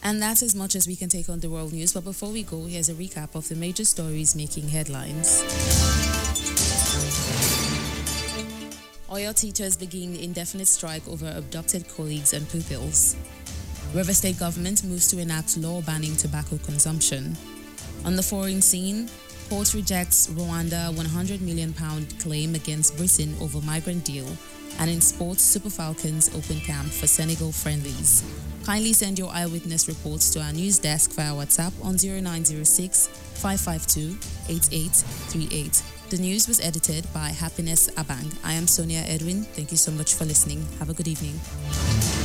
And that's as much as we can take on the world news. But before we go, here's a recap of the major stories making headlines. Oyo teachers begin indefinite strike over abducted colleagues and pupils. River State government moves to enact law banning tobacco consumption. On the foreign scene, court rejects Rwanda £100 million claim against Britain over migrant deal. And in sports, Super Falcons open camp for Senegal friendlies. Kindly send your eyewitness reports to our news desk via WhatsApp on 0906 552 8838. The news was edited by Happiness Abang. I am Sonia Edwin. Thank you so much for listening. Have a good evening.